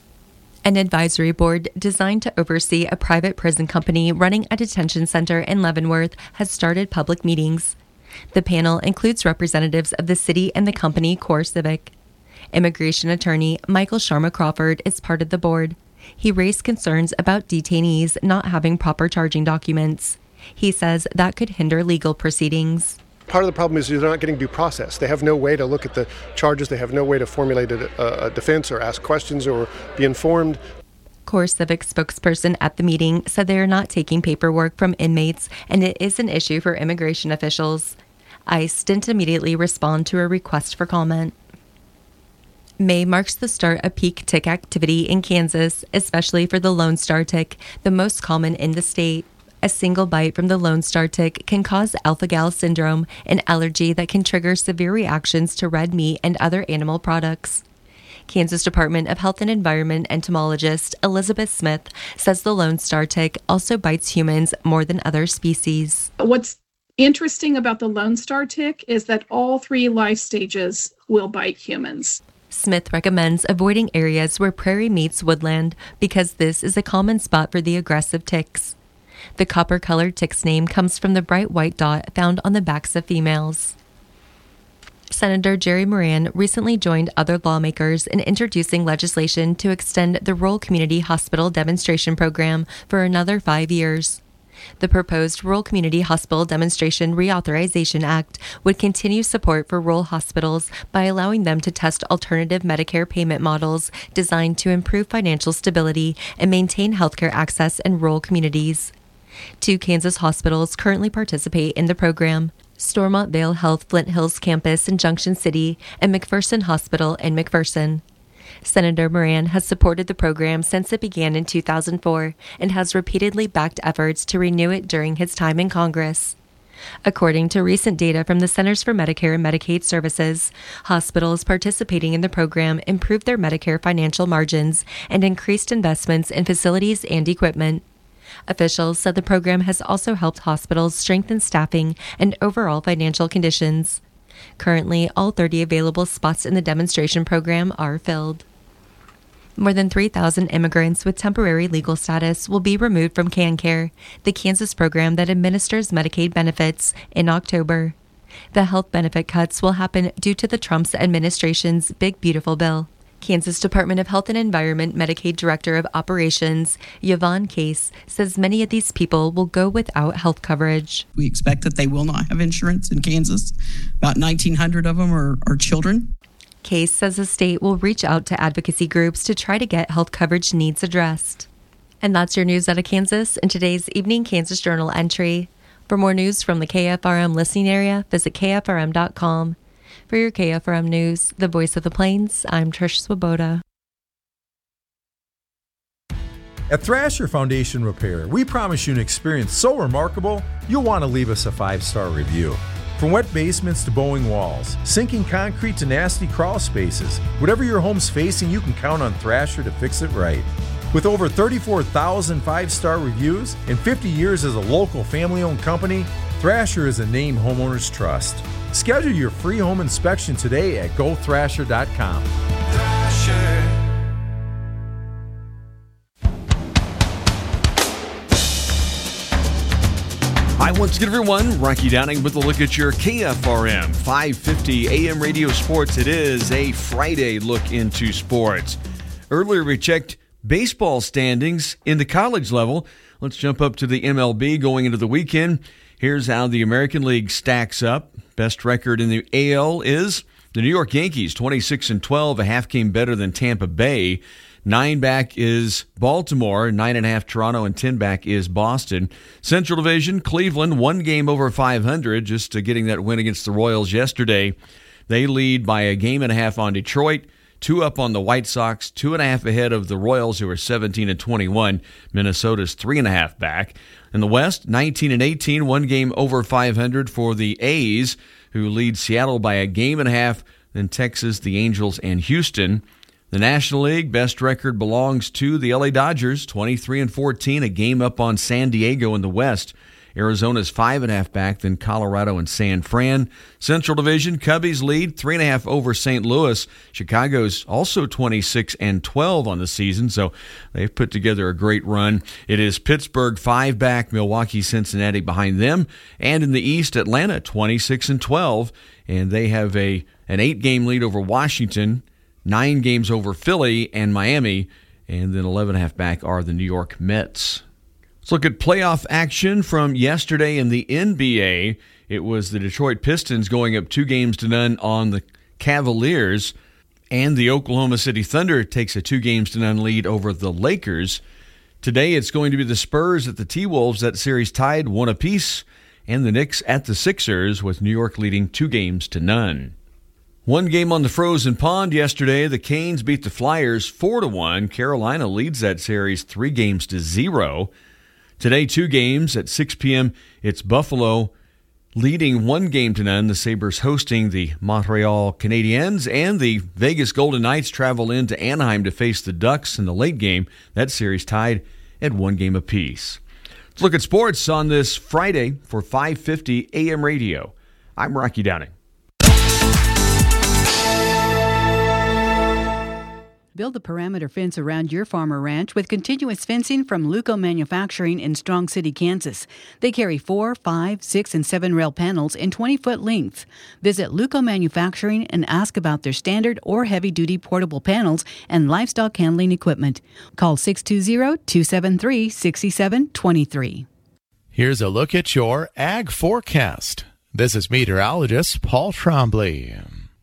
An advisory board designed to oversee a private prison company running a detention center in Leavenworth has started public meetings. The panel includes representatives of the city and the company CoreCivic. Immigration attorney Michael Sharma Crawford is part of the board. He raised concerns about detainees not having proper charging documents. He says that could hinder legal proceedings. Part of the problem is they're not getting due process. They have no way to look at the charges. They have no way to formulate a defense or ask questions or be informed. CoreCivic spokesperson at the meeting said they are not taking paperwork from inmates, and it is an issue for immigration officials. ICE didn't immediately respond to a request for comment. May marks the start of peak tick activity in Kansas, especially for the Lone Star tick, the most common in the state. A single bite from the Lone Star tick can cause alpha-gal syndrome, an allergy that can trigger severe reactions to red meat and other animal products. Kansas Department of Health and Environment entomologist Elizabeth Smith says the Lone Star tick also bites humans more than other species. What's interesting about the Lone Star tick is that all 3 life stages will bite humans. Smith recommends avoiding areas where prairie meets woodland because this is a common spot for the aggressive ticks. The copper-colored tick's name comes from the bright white dot found on the backs of females. Senator Jerry Moran recently joined other lawmakers in introducing legislation to extend the Rural Community Hospital Demonstration Program for another 5 years. The proposed Rural Community Hospital Demonstration Reauthorization Act would continue support for rural hospitals by allowing them to test alternative Medicare payment models designed to improve financial stability and maintain healthcare access in rural communities. 2 Kansas hospitals currently participate in the program: Stormont Vale Health Flint Hills Campus in Junction City and McPherson Hospital in McPherson. Senator Moran has supported the program since it began in 2004 and has repeatedly backed efforts to renew it during his time in Congress. According to recent data from the Centers for Medicare and Medicaid Services, hospitals participating in the program improved their Medicare financial margins and increased investments in facilities and equipment. Officials said the program has also helped hospitals strengthen staffing and overall financial conditions. Currently, all 30 available spots in the demonstration program are filled. More than 3,000 immigrants with temporary legal status will be removed from CanCare, the Kansas program that administers Medicaid benefits, in October. The health benefit cuts will happen due to the Trump administration's Big Beautiful Bill. Kansas Department of Health and Environment Medicaid Director of Operations, Yvonne Case, says many of these people will go without health coverage. We expect that they will not have insurance in Kansas. About 1,900 of them are children. Case says the state will reach out to advocacy groups to try to get health coverage needs addressed. And that's your news out of Kansas in today's Evening Kansas Journal entry. For more news from the KFRM listening area, visit KFRM.com. For your KFRM News, the Voice of the Plains, I'm Trish Swoboda. At Thrasher Foundation Repair, we promise you an experience so remarkable, you'll want to leave us a 5-star review. From wet basements to bowing walls, sinking concrete to nasty crawl spaces, whatever your home's facing, you can count on Thrasher to fix it right. With over 34,000 5-star reviews and 50 years as a local family-owned company, Thrasher is a name homeowners trust. Schedule your free home inspection today at gothrasher.com. Thrasher. Hi, once again, everyone. Rocky Downing with a look at your KFRM 550 AM radio sports. It is a Friday look into sports. Earlier, we checked baseball standings in the college level. Let's jump up to the MLB going into the weekend. Here's how the American League stacks up. Best record in the AL is the New York Yankees, 26-12, a half game better than Tampa Bay. 9 back is Baltimore, 9.5 Toronto, and 10 back is Boston. Central Division, Cleveland, 1 game over 500, just getting that win against the Royals yesterday. They lead by a game and a half on Detroit, 2 up on the White Sox, 2.5 ahead of the Royals, who are 17-21. Minnesota's 3.5 back. In the West, 19-18, 1 game over 500 for the A's, who lead Seattle by a game and a half. Then Texas, the Angels, and Houston. The National League best record belongs to the LA Dodgers, 23-14, a game up on San Diego in the West. Arizona's 5.5 back, then Colorado and San Fran. Central Division, Cubbies lead 3.5 over St. Louis. Chicago's also 26-12 on the season, so they've put together a great run. It is Pittsburgh 5 back, Milwaukee, Cincinnati behind them. And in the East, Atlanta 26-12, and they have an 8-game lead over Washington, 9 games over Philly and Miami, and then 11.5 back are the New York Mets. Let's look at playoff action from yesterday in the NBA. It was the Detroit Pistons going up 2-0 on the Cavaliers, and the Oklahoma City Thunder takes a 2-0 lead over the Lakers. Today it's going to be the Spurs at the T-Wolves. That series tied 1 apiece, and the Knicks at the Sixers, with New York leading 2-0. 1 game on the frozen pond yesterday. The Canes beat the Flyers 4-1. Carolina leads that series 3-0. Today, 2 games at 6 p.m. It's Buffalo leading 1-0. The Sabres hosting the Montreal Canadiens, and the Vegas Golden Knights travel into Anaheim to face the Ducks in the late game. That series tied at 1 game apiece. Let's look at sports on this Friday for 550 AM radio. I'm Rocky Downing. Build a perimeter fence around your farm or ranch with continuous fencing from Luco Manufacturing in Strong City, Kansas. They carry 4, 5, 6, and 7 rail panels in 20-foot lengths. Visit Luco Manufacturing and ask about their standard or heavy-duty portable panels and livestock handling equipment. Call 620-273-6723. Here's a look at your ag forecast. This is meteorologist Paul Trombley.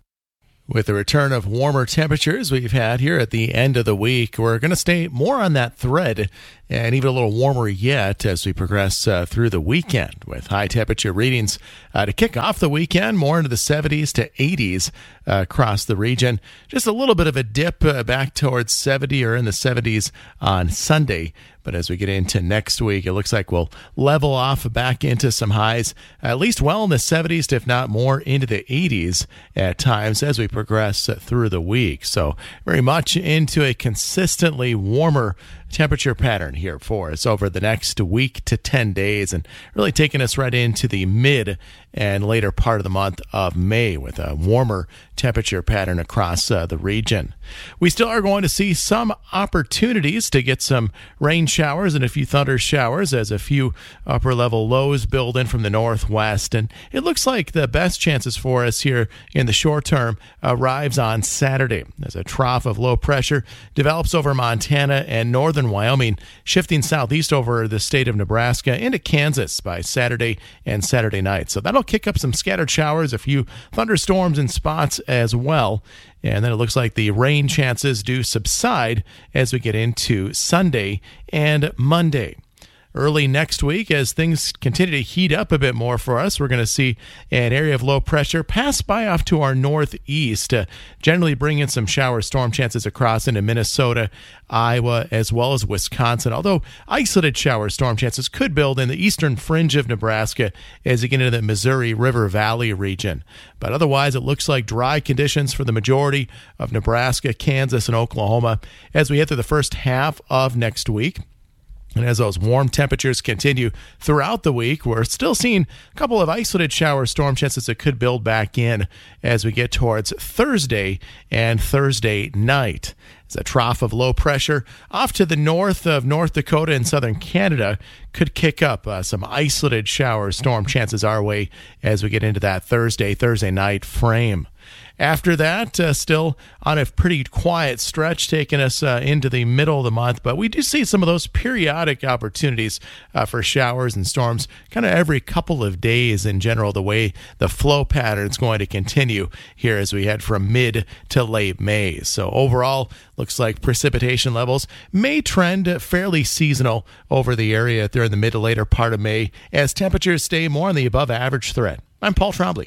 With the return of warmer temperatures we've had here at the end of the week, we're going to stay more on that thread and even a little warmer yet as we progress through the weekend with high temperature readings to kick off the weekend, more into the 70s to 80s across the region. Just a little bit of a dip back towards 70 or in the 70s on Sunday. But as we get into next week, it looks like we'll level off back into some highs, at least well in the 70s, if not more into the 80s at times as we progress through the week. So very much into a consistently warmer temperature pattern here for us over the next week to 10 days, and really taking us right into the mid and later part of the month of May with a warmer temperature pattern across the region. We still are going to see some opportunities to get some rain showers and a few thunder showers as a few upper level lows build in from the northwest, and it looks like the best chances for us here in the short term arrives on Saturday as a trough of low pressure develops over Montana and northern Wyoming, shifting southeast over the state of Nebraska into Kansas by Saturday and Saturday night. So that'll kick up some scattered showers, a few thunderstorms in spots as well. And then it looks like the rain chances do subside as we get into Sunday and Monday. Early next week, as things continue to heat up a bit more for us, we're going to see an area of low pressure pass by off to our northeast, generally bringing some shower storm chances across into Minnesota, Iowa, as well as Wisconsin, although isolated shower storm chances could build in the eastern fringe of Nebraska as you get into the Missouri River Valley region. But otherwise, it looks like dry conditions for the majority of Nebraska, Kansas, and Oklahoma as we head through the first half of next week. And as those warm temperatures continue throughout the week, we're still seeing a couple of isolated shower storm chances that could build back in as we get towards Thursday and Thursday night. As a trough of low pressure off to the north of North Dakota and southern Canada could kick up some isolated shower storm chances our way as we get into that Thursday night frame. After that, still on a pretty quiet stretch, taking us into the middle of the month. But we do see some of those periodic opportunities for showers and storms kind of every couple of days in general, the way the flow pattern is going to continue here as we head from mid to late May. So overall, looks like precipitation levels may trend fairly seasonal over the area during the mid to later part of May as temperatures stay more on the above average thread. I'm Paul Trombley.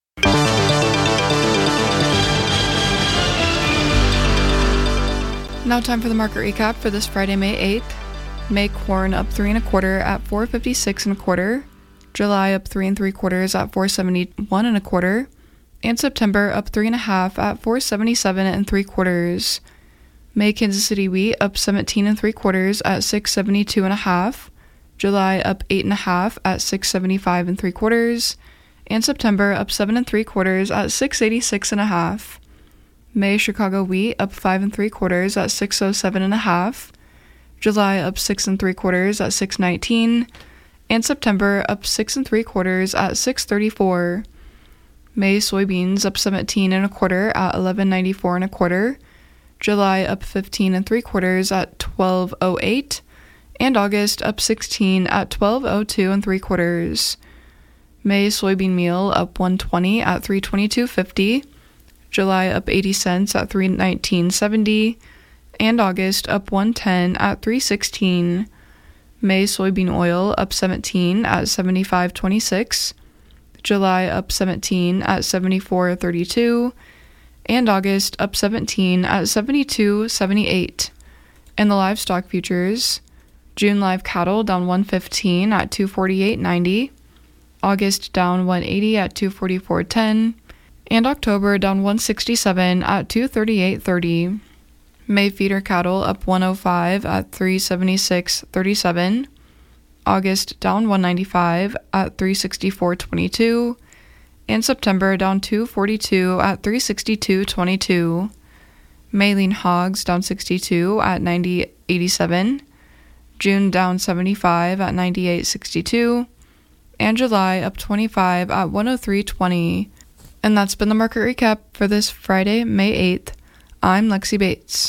Now time for the market recap for this Friday, May 8th. May corn up 3 1/4 at $4.56 1/4. July up 3 3/4 at $4.71 1/4. And September up 3 1/2 at $4.77 3/4. May Kansas City wheat up 17 3/4 at $6.72 1/2. July up 8 1/2 at $6.75 3/4. And September up 7 3/4 at $6.86 1/2. May Chicago wheat up 5 3/4 at $6.07 1/2. July up 6 3/4 at $6.19. And September up 6 3/4 at $6.34. May soybeans up 17 1/4 at $11.94 1/4. July up 15 3/4 at $12.08. And August up 16 at $12.02 3/4. May soybean meal up 120 at $3.22.50. July up 80 cents at $3.19.70, and August up 110 at $3.16. May soybean oil up 17 at $75.26. July up 17 at $74.32, and August up 17 at $72.78. And the livestock futures: June live cattle down 115 at $248.90. August down 180 at $244.10. And October down 167 at $238.30. May feeder cattle up 105 at $376.37. August down 195 at $364.22. And September down 242 at $362.22. May lean hogs down 62 at $90.87. June down 75 at $98.62. And July up 25 at $103.20. And that's been the market recap for this Friday, May 8th. I'm Lexi Bates.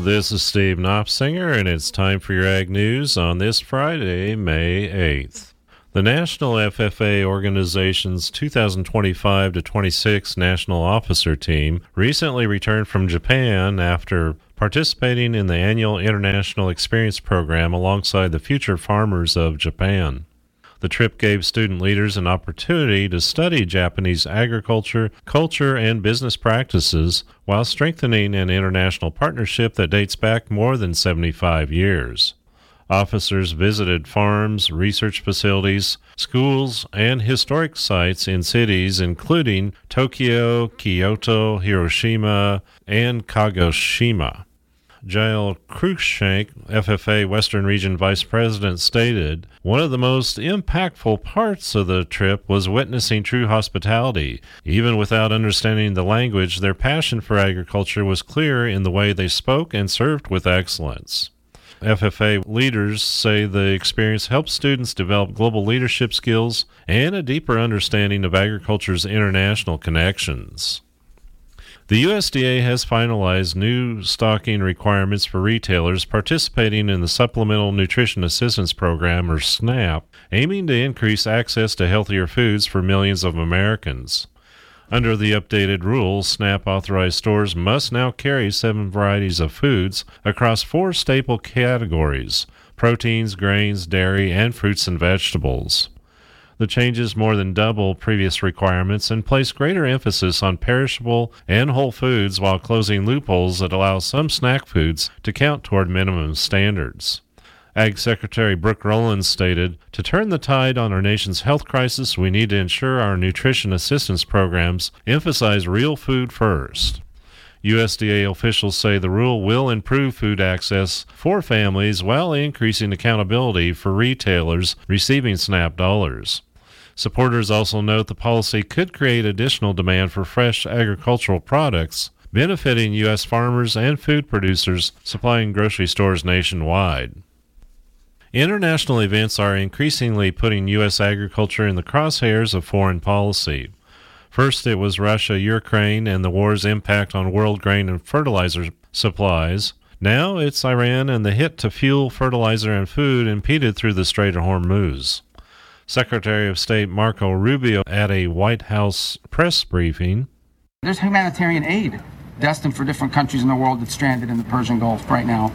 This is Steve Knopfsinger, and it's time for your Ag News on this Friday, May 8th. The National FFA Organization's 2025-26 National Officer Team recently returned from Japan after participating in the annual International Experience Program alongside the future farmers of Japan. The trip gave student leaders an opportunity to study Japanese agriculture, culture, and business practices while strengthening an international partnership that dates back more than 75 years. Officers visited farms, research facilities, schools, and historic sites in cities including Tokyo, Kyoto, Hiroshima, and Kagoshima. Jael Cruikshank, FFA Western Region Vice President, stated, "One of the most impactful parts of the trip was witnessing true hospitality. Even without understanding the language, their passion for agriculture was clear in the way they spoke and served with excellence." FFA leaders say the experience helps students develop global leadership skills and a deeper understanding of agriculture's international connections. The USDA has finalized new stocking requirements for retailers participating in the Supplemental Nutrition Assistance Program, or SNAP, aiming to increase access to healthier foods for millions of Americans. Under the updated rules, SNAP-authorized stores must now carry 7 varieties of foods across 4 staple categories: proteins, grains, dairy, and fruits and vegetables. The changes more than double previous requirements and place greater emphasis on perishable and whole foods while closing loopholes that allow some snack foods to count toward minimum standards. Ag Secretary Brooke Rowland stated, "To turn the tide on our nation's health crisis, we need to ensure our nutrition assistance programs emphasize real food first." USDA officials say the rule will improve food access for families while increasing accountability for retailers receiving SNAP dollars. Supporters also note the policy could create additional demand for fresh agricultural products, benefiting U.S. farmers and food producers supplying grocery stores nationwide. International events are increasingly putting U.S. agriculture in the crosshairs of foreign policy. First, it was Russia, Ukraine, and the war's impact on world grain and fertilizer supplies. Now it's Iran and the hit to fuel, fertilizer, and food impeded through the Strait of Hormuz. Secretary of State Marco Rubio at a White House press briefing. There's humanitarian aid destined for different countries in the world that's stranded in the Persian Gulf right now.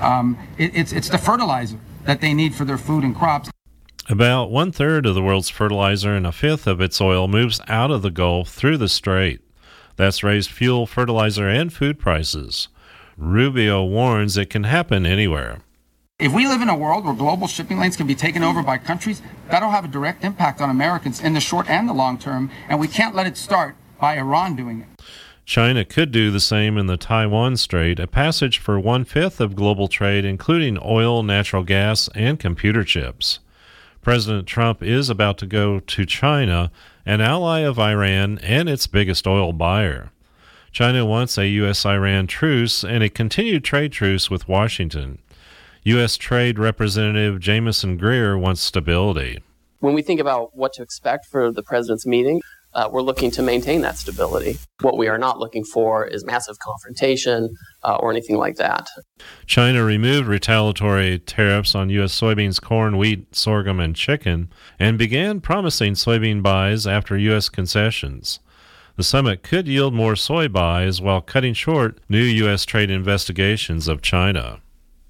It's the fertilizer that they need for their food and crops. About 1/3 of the world's fertilizer and 1/5 of its oil moves out of the Gulf through the Strait. That's raised fuel, fertilizer, and food prices. Rubio warns it can happen anywhere. If we live in a world where global shipping lanes can be taken over by countries, that'll have a direct impact on Americans in the short and the long term, and we can't let it start by Iran doing it. China could do the same in the Taiwan Strait, a passage for 1/5 of global trade, including oil, natural gas, and computer chips. President Trump is about to go to China, an ally of Iran and its biggest oil buyer. China wants a U.S.-Iran truce and a continued trade truce with Washington. U.S. Trade Representative Jamieson Greer wants stability. When we think about what to expect for the president's meeting, we're looking to maintain that stability. What we are not looking for is massive confrontation or anything like that. China removed retaliatory tariffs on U.S. soybeans, corn, wheat, sorghum, and chicken, and began promising soybean buys after U.S. concessions. The summit could yield more soy buys while cutting short new U.S. trade investigations of China.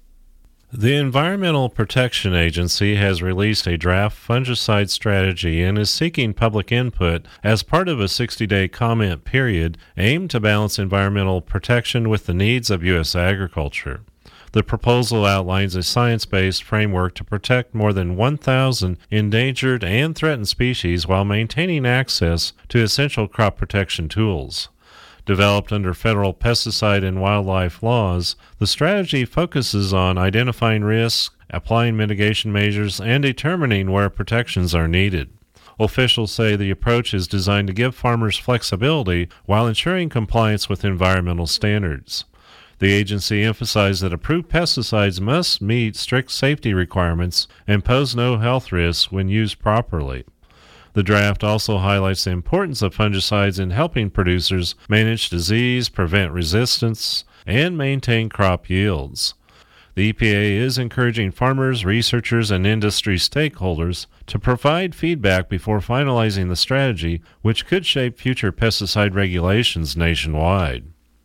The Environmental Protection Agency has released a draft fungicide strategy and is seeking public input as part of a 60-day comment period aimed to balance environmental protection with the needs of U.S. agriculture. The proposal outlines a science-based framework to protect more than 1,000 endangered and threatened species while maintaining access to essential crop protection tools. Developed under federal pesticide and wildlife laws, the strategy focuses on identifying risks, applying mitigation measures, and determining where protections are needed. Officials say the approach is designed to give farmers flexibility while ensuring compliance with environmental standards. The agency emphasized that approved pesticides must meet strict safety requirements and pose no health risks when used properly. The draft also highlights the importance of fungicides in helping producers manage disease, prevent resistance, and maintain crop yields. The EPA is encouraging farmers, researchers, and industry stakeholders to provide feedback before finalizing the strategy, which could shape future pesticide regulations nationwide.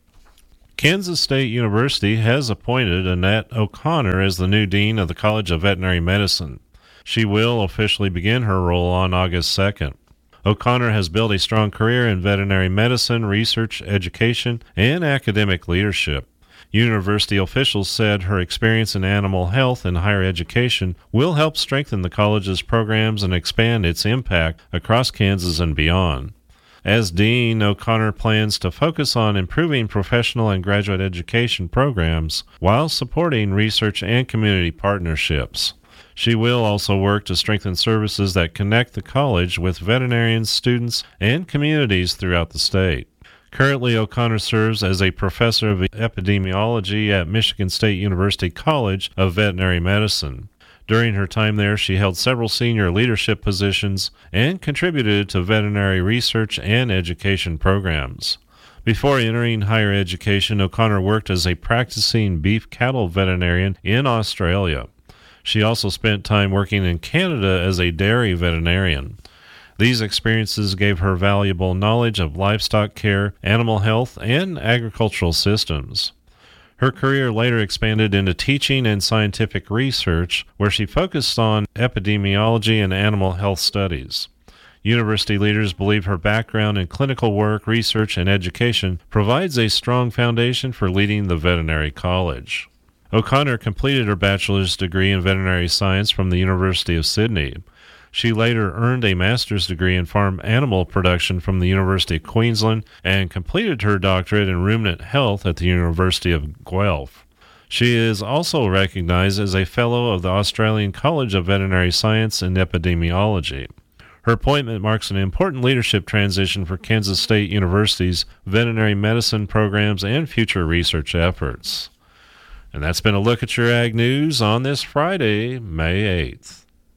Kansas State University has appointed Annette O'Connor as the new dean of the College of Veterinary Medicine. She will officially begin her role on August 2nd. O'Connor has built a strong career in veterinary medicine, research, education, and academic leadership. University officials said her experience in animal health and higher education will help strengthen the college's programs and expand its impact across Kansas and beyond. As dean, O'Connor plans to focus on improving professional and graduate education programs while supporting research and community partnerships. She will also work to strengthen services that connect the college with veterinarians, students, and communities throughout the state. Currently, O'Connor serves as a professor of epidemiology at Michigan State University College of Veterinary Medicine. During her time there, she held several senior leadership positions and contributed to veterinary research and education programs. Before entering higher education, O'Connor worked as a practicing beef cattle veterinarian in Australia. She also spent time working in Canada as a dairy veterinarian. These experiences gave her valuable knowledge of livestock care, animal health, and agricultural systems. Her career later expanded into teaching and scientific research, where she focused on epidemiology and animal health studies. University leaders believe her background in clinical work, research, and education provides a strong foundation for leading the veterinary college. O'Connor completed her bachelor's degree in veterinary science from the University of Sydney. She later earned a master's degree in farm animal production from the University of Queensland and completed her doctorate in ruminant health at the University of Guelph. She is also recognized as a fellow of the Australian College of Veterinary Science and Epidemiology. Her appointment marks an important leadership transition for Kansas State University's veterinary medicine programs and future research efforts. And that's been a look at your Ag News on this Friday, May 8th.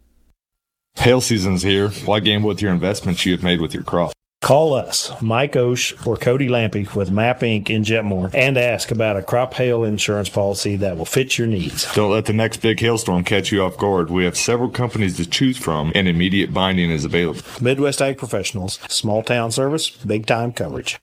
Hail season's here. Why gamble with your investments you have made with your crop? Call us, Mike Osh or Cody Lampy with MAP Inc. in Jetmore, and ask about a crop hail insurance policy that will fit your needs. Don't let the next big hailstorm catch you off guard. We have several companies to choose from, and immediate binding is available. Midwest Ag Professionals, small town service, big time coverage.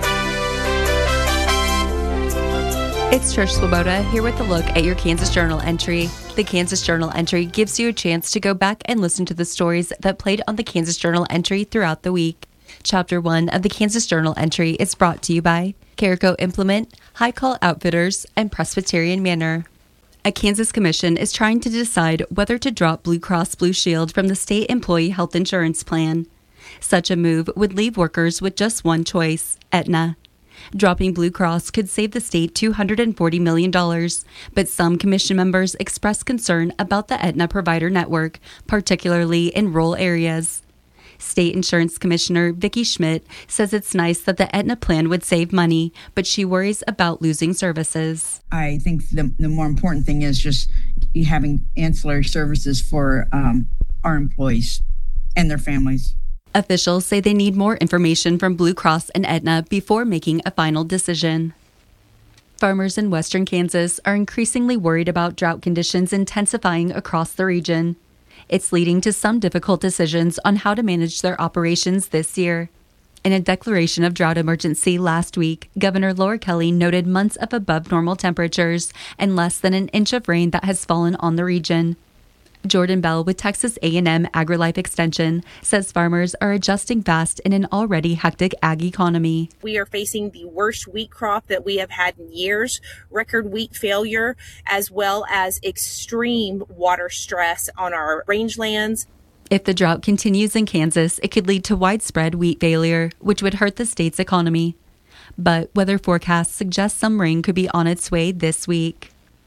It's Trish Swoboda here with a look at your Kansas Journal entry. The Kansas Journal entry gives you a chance to go back and listen to the stories that played on the Kansas Journal entry throughout the week. Chapter 1 of the Kansas Journal entry is brought to you by Caraco Implement, High Call Outfitters, and Presbyterian Manor. A Kansas commission is trying to decide whether to drop Blue Cross Blue Shield from the state employee health insurance plan. Such a move would leave workers with just one choice, Aetna. Dropping Blue Cross could save the state $240 million, but some commission members expressed concern about the Aetna provider network, particularly in rural areas. State Insurance Commissioner Vicki Schmidt says it's nice that the Aetna plan would save money, but she worries about losing services. I think the more important thing is just having ancillary services for our employees and their families. Officials say they need more information from Blue Cross and Aetna before making a final decision. Farmers in western Kansas are increasingly worried about drought conditions intensifying across the region. It's leading to some difficult decisions on how to manage their operations this year. In a declaration of drought emergency last week, Governor Laura Kelly noted months of above normal temperatures and less than an inch of rain that has fallen on the region. Jordan Bell with Texas A&M AgriLife Extension says farmers are adjusting fast in an already hectic ag economy. We are facing the worst wheat crop that we have had in years, record wheat failure, as well as extreme water stress on our rangelands. If the drought continues in Kansas, it could lead to widespread wheat failure, which would hurt the state's economy. But weather forecasts suggest some rain could be on its way this week.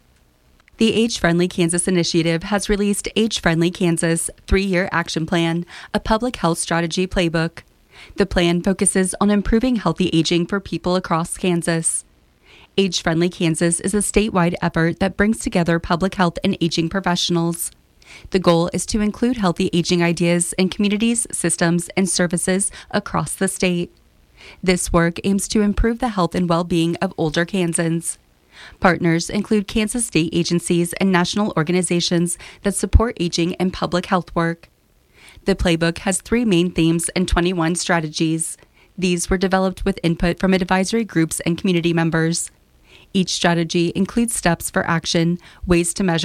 The Age Friendly Kansas Initiative has released Age Friendly Kansas 3-Year Action Plan, a public health strategy playbook. The plan focuses on improving healthy aging for people across Kansas. Age Friendly Kansas is a statewide effort that brings together public health and aging professionals. The goal is to include healthy aging ideas in communities, systems, and services across the state. This work aims to improve the health and well-being of older Kansans. Partners include Kansas state agencies and national organizations that support aging and public health work. The playbook has 3 main themes and 21 strategies. These were developed with input from advisory groups and community members. Each strategy includes steps for action, ways to measure